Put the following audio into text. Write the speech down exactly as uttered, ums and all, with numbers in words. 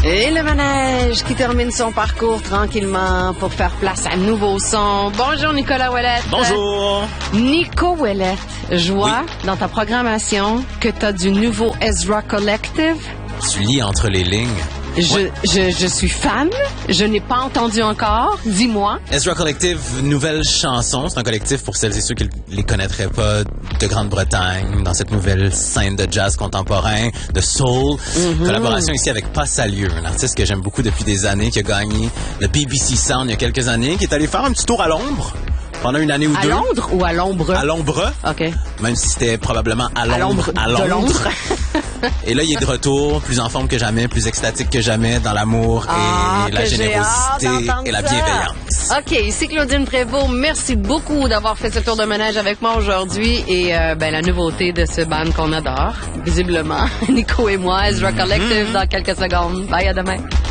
Et le manège qui termine son parcours tranquillement pour faire place à un nouveau son. Bonjour Nicolas Ouellette. Bonjour. Nico Ouellette, je vois oui. dans ta programmation que tu as du nouveau Ezra Collective. Tu lis entre les lignes. Je, ouais. je, je suis fan. Je n'ai pas entendu encore. Dis-moi. Ezra Collective, nouvelle chanson. C'est un collectif pour celles et ceux qui ne les connaîtraient pas de Grande-Bretagne, dans cette nouvelle scène de jazz contemporain, de soul. Mm-hmm. Collaboration ici avec Pas Salieu, un artiste que j'aime beaucoup depuis des années, qui a gagné le B B C Sound il y a quelques années, qui est allé faire un petit tour à Londres. Pendant une année ou à deux. À Londres ou à l'ombre? À l'ombre. OK. Même si c'était probablement à Londres. À Londres. À Londres. Et là, il est de retour, plus en forme que jamais, plus extatique que jamais, dans l'amour ah, et la générosité et la bienveillance. OK, ici Claudine Prévost. Merci beaucoup d'avoir fait ce tour de ménage avec moi aujourd'hui. Et euh, ben la nouveauté de ce band qu'on adore, visiblement, Nico et moi, Ezra Collective, mm-hmm. dans quelques secondes. Bye, à demain.